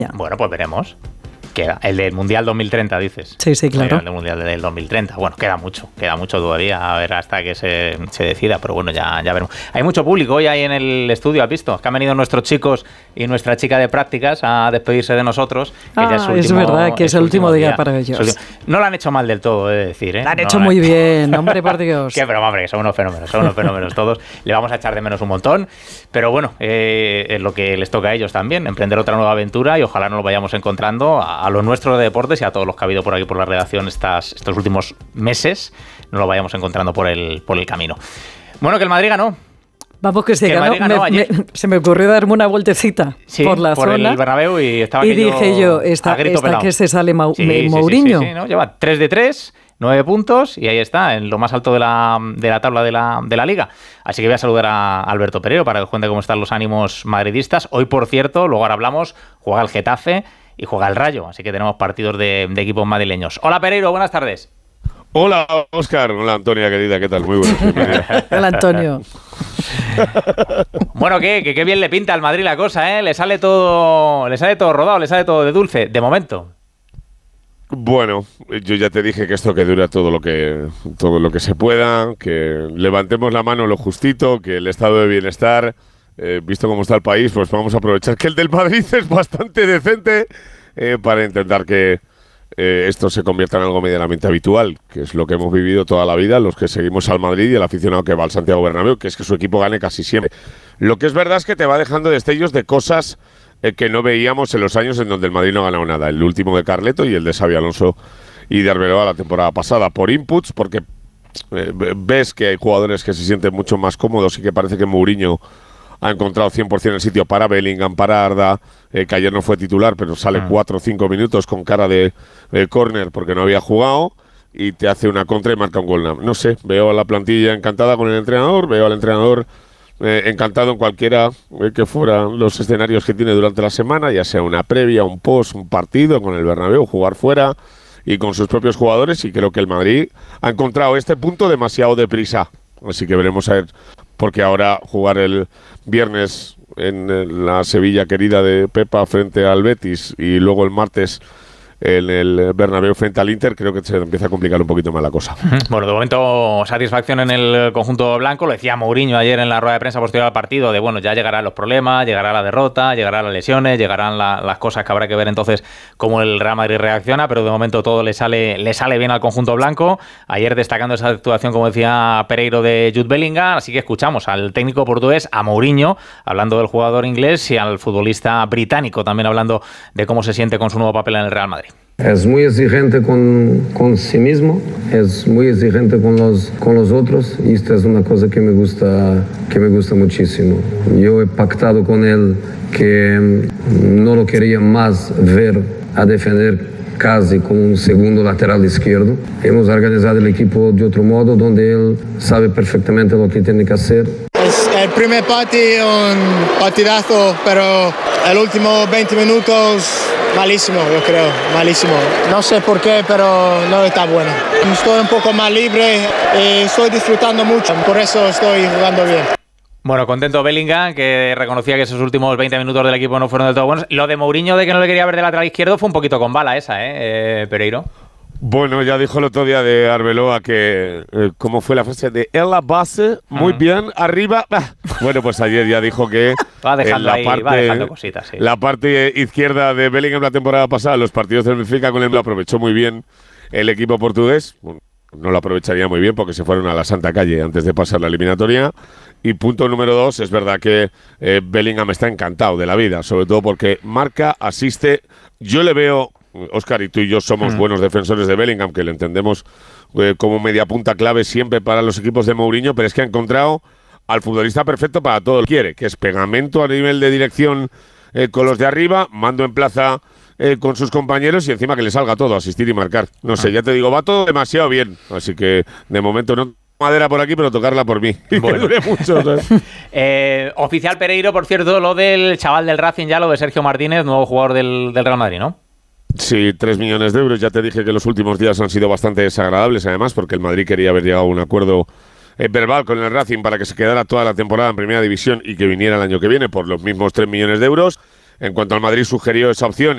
Bueno, pues veremos. Queda el del Mundial 2030, dices. Sí, claro. El del Mundial del 2030. Bueno, queda mucho todavía, a ver hasta que se decida, pero bueno, ya veremos. Hay mucho público hoy ahí en el estudio, ¿has visto? Que han venido nuestros chicos y nuestra chica de prácticas a despedirse de nosotros. Que ya es verdad, que es el último día para ellos. No lo han hecho mal del todo, he de decir, ¿eh? Lo han hecho muy bien, hombre, por Dios. Qué broma, hombre, son unos fenómenos todos. Le vamos a echar de menos un montón, pero bueno, es lo que les toca a ellos también, emprender otra nueva aventura y ojalá nos lo vayamos encontrando a lo nuestro de deportes y a todos los que ha habido por aquí por la redacción estos últimos meses, nos lo vayamos encontrando por el camino. Bueno, que el Madrid ganó. Vamos, que se ganó. Se me ocurrió darme una vueltecita por la zona. Por el Bernabéu y estaba y dije yo, esta que se sale Mourinho. Sí, ¿no? Lleva 3 de 3, 9 puntos y ahí está, en lo más alto de la tabla de la Liga. Así que voy a saludar a Alberto Pereiro para que os cuente cómo están los ánimos madridistas. Hoy, por cierto, luego ahora hablamos, juega el Getafe y juega el Rayo, así que tenemos partidos de equipos madrileños. Hola Pereiro, buenas tardes. Hola Óscar, hola Antonia querida, ¿qué tal? Muy buenas. Hola Antonio. Bueno, qué bien le pinta al Madrid la cosa, ¿eh? Le sale todo rodado, le sale todo de dulce, de momento. Bueno, yo ya te dije que esto que dura todo lo que se pueda, que levantemos la mano lo justito, que el estado de bienestar, visto cómo está el país, pues vamos a aprovechar que el del Madrid es bastante decente para intentar que esto se convierta en algo medianamente habitual, que es lo que hemos vivido toda la vida, los que seguimos al Madrid y el aficionado que va al Santiago Bernabéu, que es que su equipo gane casi siempre. Lo que es verdad es que te va dejando destellos de cosas que no veíamos en los años en donde el Madrid no ha ganado nada. El último de Carleto y el de Xabi Alonso y de Arbeloa la temporada pasada. Por inputs, porque ves que hay jugadores que se sienten mucho más cómodos y que parece que Mourinho ha encontrado 100% el sitio para Bellingham, para Arda, que ayer no fue titular, pero sale 4 o 5 minutos con cara de córner porque no había jugado y te hace una contra y marca un gol. No sé, veo a la plantilla encantada con el entrenador, veo al entrenador encantado en cualquiera que fueran los escenarios que tiene durante la semana, ya sea una previa, un post, un partido con el Bernabéu, jugar fuera y con sus propios jugadores, y creo que el Madrid ha encontrado este punto demasiado deprisa. Así que veremos a ver, porque ahora jugar el viernes en la Sevilla querida de Pepa frente al Betis y luego el martes en el Bernabéu frente al Inter, creo que se empieza a complicar un poquito más la cosa. Bueno, de momento satisfacción en el conjunto blanco, lo decía Mourinho ayer en la rueda de prensa posterior al partido, de bueno, ya llegarán los problemas, llegará la derrota, llegarán las lesiones, llegarán las cosas que habrá que ver entonces cómo el Real Madrid reacciona, pero de momento todo le sale bien al conjunto blanco. Ayer destacando esa actuación, como decía Pereiro, de Jude Bellingham, así que escuchamos al técnico portugués, a Mourinho, hablando del jugador inglés, y al futbolista británico también hablando de cómo se siente con su nuevo papel en el Real Madrid. Es muy exigente con sí mismo, es muy exigente con los otros, y esto es una cosa que me gusta muchísimo. Yo he pactado con él que no lo quería más ver a defender casi como un segundo lateral izquierdo. Hemos organizado el equipo de otro modo, donde él sabe perfectamente lo que tiene que hacer. El primer partido, un partidazo, pero el último 20 minutos, malísimo, yo creo, malísimo. No sé por qué, pero no está bueno. Estoy un poco más libre y estoy disfrutando mucho, por eso estoy jugando bien. Bueno, contento Bellingham, que reconocía que esos últimos 20 minutos del equipo no fueron del todo buenos. Lo de Mourinho, de que no le quería ver de lateral izquierdo, fue un poquito con bala esa, Pereiro. Bueno, ya dijo el otro día de Arbeloa que, ¿cómo fue la frase? De en la base, muy bien, arriba. Bueno, pues ayer ya dijo que va dejando cositas, sí. La parte izquierda de Bellingham la temporada pasada, los partidos del Benfica con él lo aprovechó muy bien el equipo portugués. No lo aprovecharía muy bien porque se fueron a la Santa Calle antes de pasar la eliminatoria. Y punto número 2, es verdad que Bellingham está encantado de la vida, sobre todo porque marca, asiste. Yo le veo, Óscar, y tú y yo somos buenos defensores de Bellingham, que lo entendemos como media punta clave siempre para los equipos de Mourinho, pero es que ha encontrado al futbolista perfecto para todo lo que quiere, que es pegamento a nivel de dirección con los de arriba, mando en plaza con sus compañeros y encima que le salga todo, asistir y marcar. No sé, ya te digo, va todo demasiado bien, así que de momento no madera por aquí, pero tocarla por mí. Bueno. Que dure mucho. Oficial Pereiro, por cierto, lo del chaval del Racing ya, lo de Sergio Martínez, nuevo jugador del Real Madrid, ¿no? Sí, 3 millones de euros. Ya te dije que los últimos días han sido bastante desagradables, además, porque el Madrid quería haber llegado a un acuerdo verbal con el Racing para que se quedara toda la temporada en Primera División y que viniera el año que viene por los mismos 3 millones de euros. En cuanto al Madrid sugirió esa opción